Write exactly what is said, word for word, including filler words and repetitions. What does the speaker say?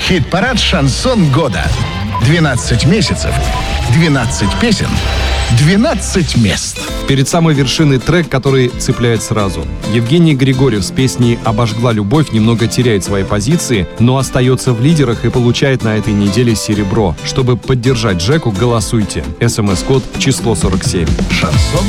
Хит-парад «Шансон года». двенадцать месяцев, двенадцать песен, двенадцать мест. Перед самой вершиной трек, который цепляет сразу. Евгений Григорьев с песней «Обожгла любовь» немного теряет свои позиции, но остается в лидерах и получает на этой неделе серебро. Чтобы поддержать Джеку, голосуйте. СМС-код число сорок семь. Шансон